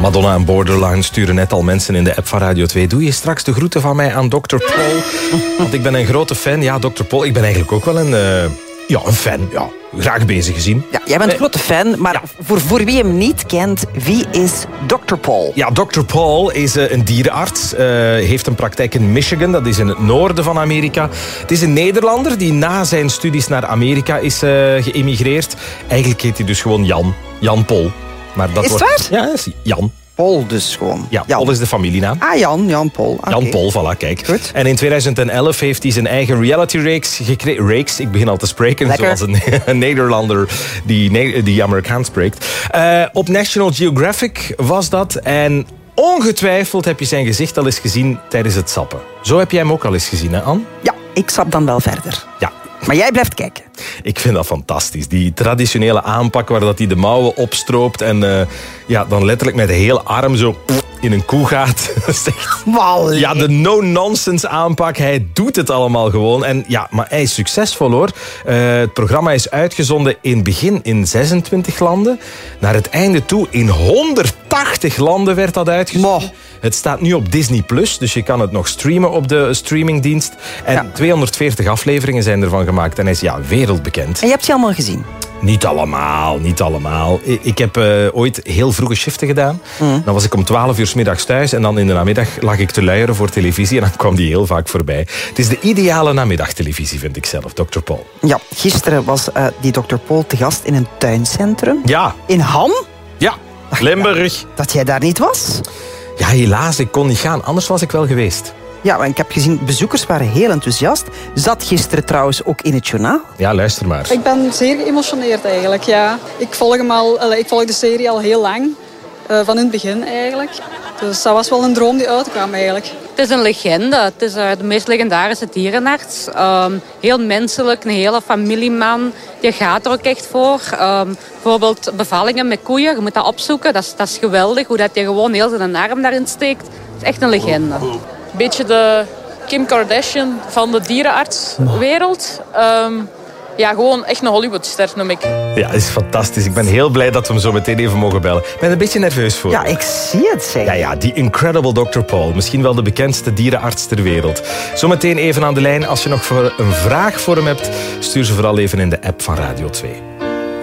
Madonna en Borderline sturen net al mensen in de app van Radio 2. Doe je straks de groeten van mij aan Dr. Paul? Want ik ben een grote fan. Ja, Dr. Paul, ik ben eigenlijk ook wel een fan. Ja, graag bezig gezien. Ja, jij bent een grote fan, maar voor wie hem niet kent, wie is Dr. Paul? Ja, Dr. Paul is een dierenarts. Heeft een praktijk in Michigan, dat is in het noorden van Amerika. Het is een Nederlander die na zijn studies naar Amerika is geëmigreerd. Eigenlijk heet hij dus gewoon Jan Paul. Maar dat is het wordt... waar? Ja, dat is Jan. Paul dus gewoon. Ja, Paul is de familienaam. Ah, Jan Paul. Okay. Jan Paul, voilà, kijk. Goed. En in 2011 heeft hij zijn eigen reality-reeks gekregen. Reeks, ik begin al te spreken, lekker. zoals een Nederlander die Amerikaans spreekt. Op National Geographic was dat. En ongetwijfeld heb je zijn gezicht al eens gezien tijdens het sappen. Zo heb jij hem ook al eens gezien, hè, Anne? Ja, ik sap dan wel verder. Ja. Maar jij blijft kijken. Ik vind dat fantastisch. Die traditionele aanpak waar dat hij de mouwen opstroopt en dan letterlijk met de hele arm zo in een koe gaat. Ja, de no-nonsense aanpak. Hij doet het allemaal gewoon. En ja, maar hij is succesvol, hoor. Het programma is uitgezonden in het begin in 26 landen. Naar het einde toe in 180 landen werd dat uitgezonden. Het staat nu op Disney+, dus je kan het nog streamen op de streamingdienst. En 240 afleveringen zijn ervan gemaakt. En hij is wereldbekend. En je hebt ze allemaal gezien? Niet allemaal. Ik heb ooit heel vroege shiften gedaan. Dan was ik om 12 uur 's middags thuis. En dan in de namiddag lag ik te luieren voor televisie. En dan kwam die heel vaak voorbij. Het is de ideale namiddagtelevisie, vind ik zelf, Dr. Paul. Ja, gisteren was die Dr. Paul te gast in een tuincentrum. Ja. In Ham? Ja, Limburg. Dat jij daar niet was? Ja, helaas, ik kon niet gaan. Anders was ik wel geweest. Ja, maar ik heb gezien, bezoekers waren heel enthousiast. Zat gisteren trouwens ook in het journaal. Ja, luister maar. Ik ben zeer geëmotioneerd eigenlijk, ja. Ik volg de serie al heel lang. Van in het begin eigenlijk. Dus dat was wel een droom die uitkwam eigenlijk. Het is een legende. Het is de meest legendarische dierenarts. Heel menselijk, een hele familieman. Die gaat er ook echt voor. Bijvoorbeeld bevallingen met koeien. Je moet dat opzoeken. Dat is geweldig. Hoe dat je gewoon heel zijn arm daarin steekt. Het is echt een legende. Beetje de Kim Kardashian van de dierenartswereld. Gewoon echt een Hollywoodster, noem ik. Ja, het is fantastisch. Ik ben heel blij dat we hem zo meteen even mogen bellen. Ik ben een beetje nerveus voor. Ja, ik zie het, zeg. Ja, die Incredible Dr. Paul. Misschien wel de bekendste dierenarts ter wereld. Zometeen even aan de lijn. Als je nog een vraag voor hem hebt, stuur ze vooral even in de app van Radio 2.